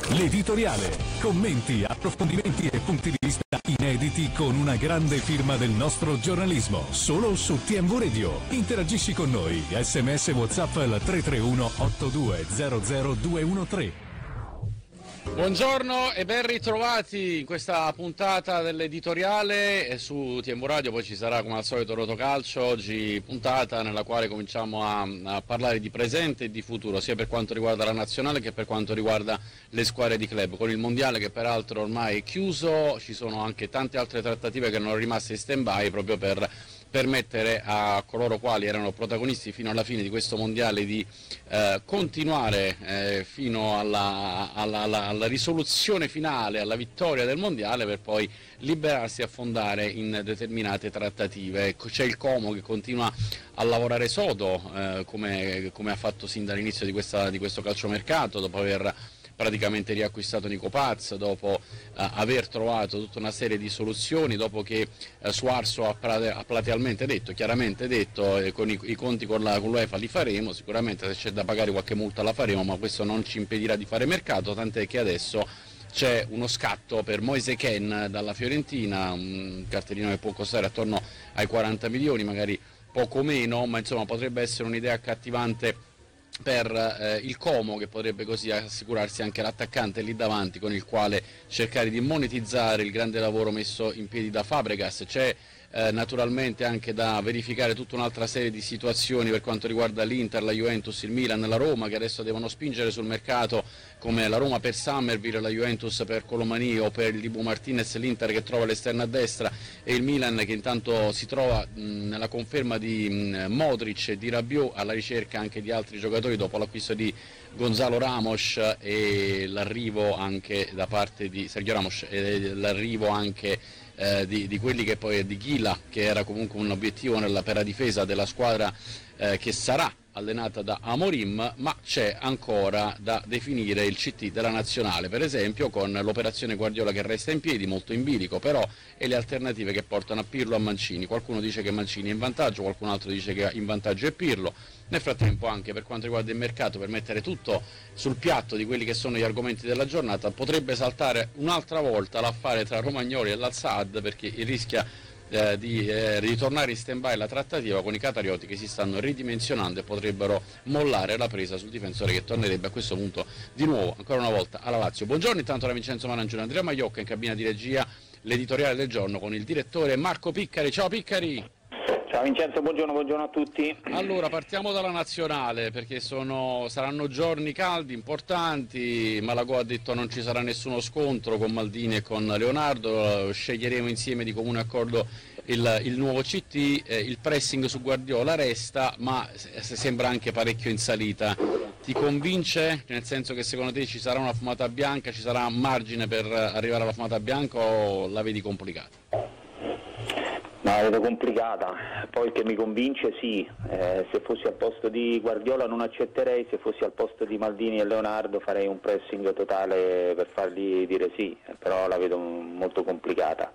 L'editoriale. Commenti, approfondimenti e punti di vista inediti con una grande firma del nostro giornalismo. Solo su TMV Radio. Interagisci con noi. SMS WhatsApp al 331 8200 213. Buongiorno e ben ritrovati in questa puntata dell'editoriale su TMV Radio. Poi ci sarà come al solito Rotocalcio, oggi puntata nella quale cominciamo a parlare di presente e di futuro, sia per quanto riguarda la nazionale che per quanto riguarda le squadre di club. Con il mondiale che peraltro ormai è chiuso, ci sono anche tante altre trattative che erano rimaste in stand-by proprio per permettere a coloro quali erano protagonisti fino alla fine di questo mondiale di continuare fino alla risoluzione finale, alla vittoria del mondiale, per poi liberarsi e affondare in determinate trattative. C'è il Como che continua a lavorare sodo come ha fatto sin dall'inizio di questo calciomercato, dopo aver praticamente riacquistato Nico Paz, dopo aver trovato tutta una serie di soluzioni, dopo che Suarzo ha platealmente detto, chiaramente detto, con i conti con l'UEFA li faremo, sicuramente se c'è da pagare qualche multa la faremo, ma questo non ci impedirà di fare mercato, tant'è che adesso c'è uno scatto per Moise Kean dalla Fiorentina, un cartellino che può costare attorno ai 40 milioni, magari poco meno, ma insomma potrebbe essere un'idea accattivante per il Como, che potrebbe così assicurarsi anche l'attaccante lì davanti, con il quale cercare di monetizzare il grande lavoro messo in piedi da Fabregas. C'è naturalmente anche da verificare tutta un'altra serie di situazioni per quanto riguarda l'Inter, la Juventus, il Milan, la Roma, che adesso devono spingere sul mercato, come la Roma per Summerville, la Juventus per Colomani o per il Dibu Martinez, l'Inter che trova l'esterno a destra e il Milan che intanto si trova nella conferma di Modric e di Rabiot, alla ricerca anche di altri giocatori dopo l'acquisto di Gonzalo Ramos e l'arrivo anche da parte di Sergio Ramos e l'arrivo anche di quelli che poi di Ghila, che era comunque un obiettivo per la difesa della squadra che sarà allenata da Amorim, ma c'è ancora da definire il CT della nazionale, per esempio con l'operazione Guardiola che resta in piedi, molto in bilico però, e le alternative che portano a Pirlo a Mancini. Qualcuno dice che Mancini è in vantaggio, qualcun altro dice che in vantaggio è Pirlo. Nel frattempo, anche per quanto riguarda il mercato, per mettere tutto sul piatto di quelli che sono gli argomenti della giornata, potrebbe saltare un'altra volta l'affare tra Romagnoli e l'Al-Saad, perché rischia di ritornare in stand-by la trattativa con i qatarioti che si stanno ridimensionando e potrebbero mollare la presa sul difensore, che tornerebbe a questo punto di nuovo ancora una volta alla Lazio. Buongiorno intanto da Vincenzo Marangione, Andrea Maiocca in cabina di regia, l'editoriale del giorno con il direttore Marco Piccari. Ciao Piccari! Ciao Vincenzo, buongiorno a tutti. Allora, partiamo dalla nazionale, perché saranno giorni caldi, importanti. Malagò ha detto non ci sarà nessuno scontro con Maldini e con Leonardo, sceglieremo insieme di comune accordo il nuovo CT, il pressing su Guardiola resta, ma sembra anche parecchio in salita. Ti convince? Nel senso che secondo te ci sarà una fumata bianca, ci sarà margine per arrivare alla fumata bianca o la vedi complicata? No, la vedo complicata, poi che mi convince sì, se fossi al posto di Guardiola non accetterei, se fossi al posto di Maldini e Leonardo farei un pressing totale per fargli dire sì, però la vedo molto complicata,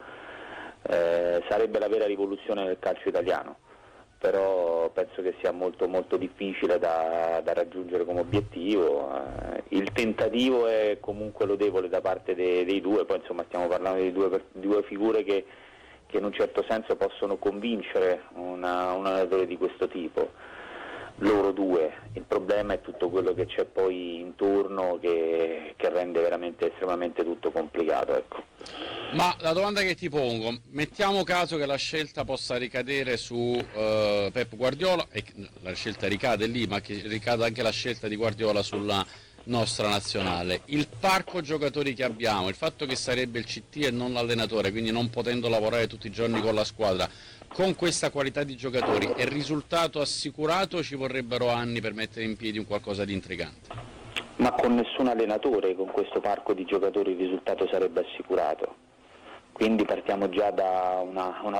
sarebbe la vera rivoluzione del calcio italiano, però penso che sia molto molto difficile da raggiungere come obiettivo, il tentativo è comunque lodevole da parte dei due, poi insomma stiamo parlando di due figure che in un certo senso possono convincere un allenatore di questo tipo, loro due. Il problema è tutto quello che c'è poi intorno che rende veramente estremamente tutto complicato, ecco. Ma la domanda che ti pongo, mettiamo caso che la scelta possa ricadere su Pep Guardiola, e la scelta ricade lì, ma che ricada anche la scelta di Guardiola sulla nostra nazionale, il parco giocatori che abbiamo, il fatto che sarebbe il CT e non l'allenatore, quindi non potendo lavorare tutti i giorni con la squadra, con questa qualità di giocatori è risultato assicurato o ci vorrebbero anni per mettere in piedi un qualcosa di intrigante? Ma con nessun allenatore con questo parco di giocatori il risultato sarebbe assicurato, quindi partiamo già da una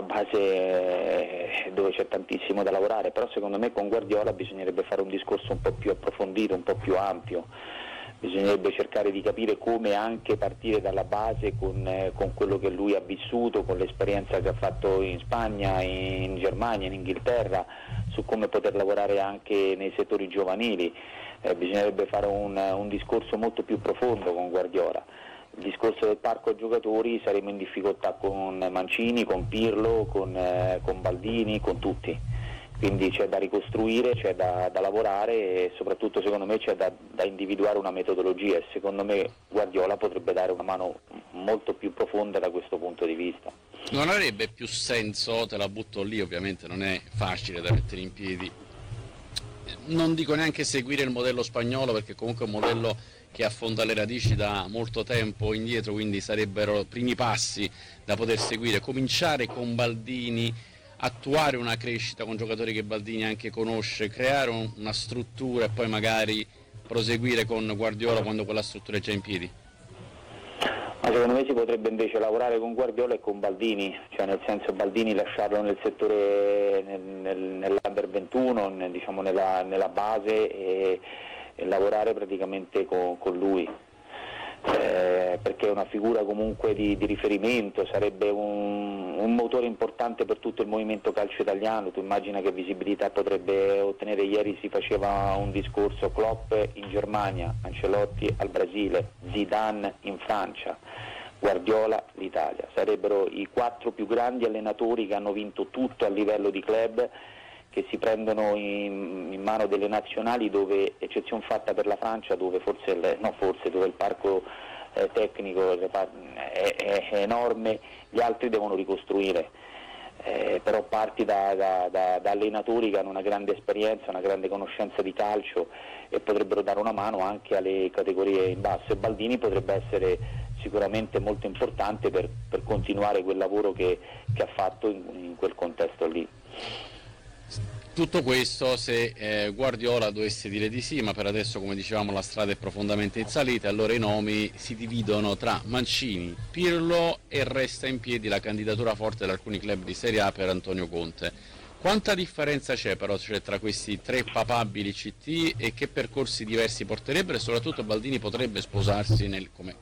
base dove c'è tantissimo da lavorare, però secondo me con Guardiola bisognerebbe fare un discorso un po' più approfondito, un po' più ampio, bisognerebbe cercare di capire come anche partire dalla base con quello che lui ha vissuto, con l'esperienza che ha fatto in Spagna, in Germania, in Inghilterra, su come poter lavorare anche nei settori giovanili. bisognerebbe fare un discorso molto più profondo con Guardiola. Il discorso del parco giocatori, saremo in difficoltà con Mancini, con Pirlo, con Baldini, con tutti, quindi c'è da ricostruire, c'è da lavorare e soprattutto secondo me c'è da individuare una metodologia e secondo me Guardiola potrebbe dare una mano molto più profonda da questo punto di vista. Non avrebbe più senso, te la butto lì, ovviamente non è facile da mettere in piedi, non dico neanche seguire il modello spagnolo, perché comunque è un modello che affonda le radici da molto tempo indietro, quindi sarebbero primi passi da poter seguire, cominciare con Baldini, attuare una crescita con giocatori che Baldini anche conosce, creare una struttura e poi magari proseguire con Guardiola quando quella struttura è già in piedi? Ma secondo me si potrebbe invece lavorare con Guardiola e con Baldini, cioè nel senso Baldini lasciarlo nel settore, nell'Under 21, diciamo nella base e lavorare praticamente con lui, perché è una figura comunque di riferimento, sarebbe un motore importante per tutto il movimento calcio italiano. Tu immagina che visibilità potrebbe ottenere. Ieri si faceva un discorso, Klopp in Germania, Ancelotti al Brasile, Zidane in Francia, Guardiola l'Italia, sarebbero i 4 più grandi allenatori che hanno vinto tutto a livello di club, che si prendono in mano delle nazionali, dove, eccezione fatta per la Francia, dove dove il parco tecnico è enorme, gli altri devono ricostruire, però parti da allenatori che hanno una grande esperienza, una grande conoscenza di calcio e potrebbero dare una mano anche alle categorie in basso, e Baldini potrebbe essere sicuramente molto importante per continuare quel lavoro che ha fatto in quel contesto lì. Tutto questo se Guardiola dovesse dire di sì, ma per adesso, come dicevamo, la strada è profondamente in salita, allora i nomi si dividono tra Mancini, Pirlo e resta in piedi la candidatura forte di alcuni club di Serie A per Antonio Conte. Quanta differenza c'è però tra questi 3 papabili CT e che percorsi diversi porterebbero, e soprattutto Baldini potrebbe sposarsi come